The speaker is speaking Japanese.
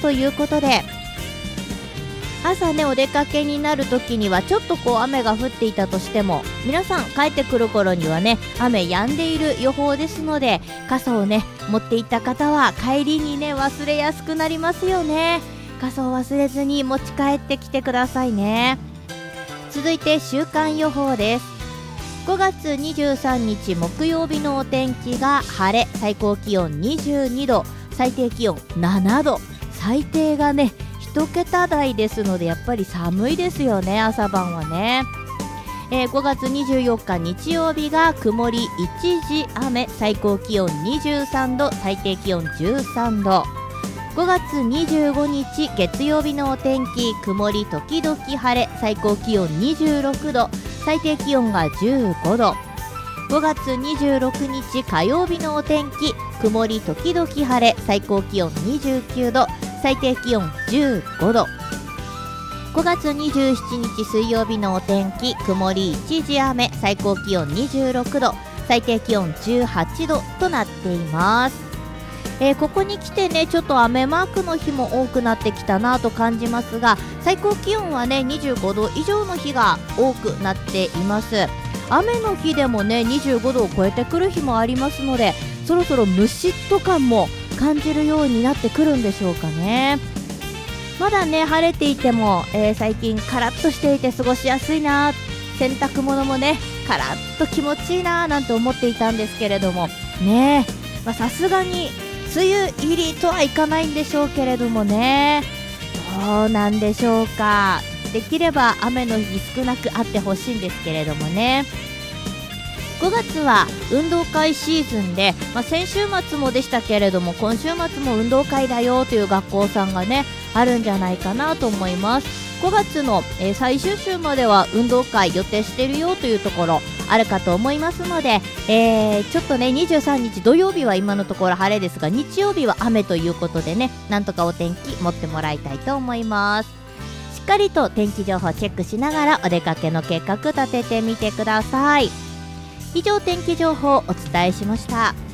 ということで、朝ねお出かけになる時にはちょっと雨が降っていたとしても、皆さん帰ってくる頃にはね雨止んでいる予報ですので、傘をね持っていった方は帰りにね忘れやすくなりますよね。傘を忘れずに持ち帰ってきてくださいね。続いて週間予報です。5月23日木曜日のお天気が晴れ、最高気温22度、最低気温7度、最低がね1桁台ですので、やっぱり寒いですよね、朝晩はね。5月24日日曜日が曇り一時雨、最高気温23度、最低気温13度。5月25日月曜日のお天気、曇り時々晴れ、最高気温26度、最低気温が15度。5月26日火曜日のお天気、曇り時々晴れ、最高気温29度、最低気温15度。5月27日水曜日のお天気、曇り一時雨、最高気温26度、最低気温18度となっています。ここに来てねちょっと雨マークの日も多くなってきたなと感じますが、最高気温はね25度以上の日が多くなっています。雨の日でもね25度を超えてくる日もありますので、そろそろムシッと感も感じるようになってくるんでしょうかね。まだね晴れていても、最近カラッとしていて過ごしやすいな、洗濯物もねカラッと気持ちいいななんて思っていたんですけれどもね、さすがに梅雨入りとはいかないんでしょうけれどもね、どうなんでしょうか。できれば雨の日少なくあってほしいんですけれどもね。5月は運動会シーズンで、先週末もでしたけれども今週末も運動会だよという学校さんがねあるんじゃないかなと思います。5月の、最終週までは運動会予定しているよというところあるかと思いますので、ちょっとね23日土曜日は今のところ晴れですが、日曜日は雨ということでね、なんとかお天気持ってもらいたいと思います。しっかりと天気情報チェックしながらお出かけの計画立ててみてください。以上天気情報をお伝えしました。